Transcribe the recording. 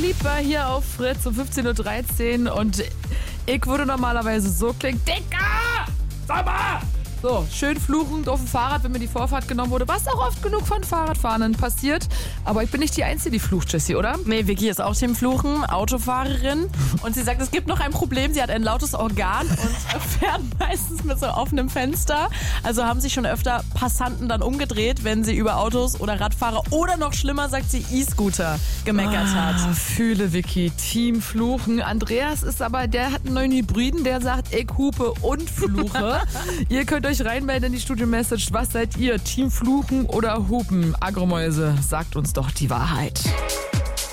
Sleeper hier auf Fritz um 15.13 Uhr und ich würde normalerweise so klingen. Dicker! Sag mal! So, schön fluchend auf dem Fahrrad, wenn mir die Vorfahrt genommen wurde. Was auch oft genug von Fahrradfahrern passiert. Aber ich bin nicht die Einzige, die flucht, Jessie, oder? Nee, Vicky ist auch Team Fluchen, Autofahrerin. Und sie sagt, es gibt noch ein Problem. Sie hat ein lautes Organ und fährt meistens mit so offenem Fenster. Also haben sich schon öfter Passanten dann umgedreht, wenn sie über Autos oder Radfahrer oder noch schlimmer, sagt sie, E-Scooter gemeckert hat. Fühle, Vicky. Team Fluchen. Andreas ist aber, der hat einen neuen Hybriden, der sagt, ich hupe und fluche. Ihr könnt euch reinmelden in die Studio-Message. Was seid ihr? Team Fluchen oder Hupen? Agromäuse, sagt uns doch die Wahrheit.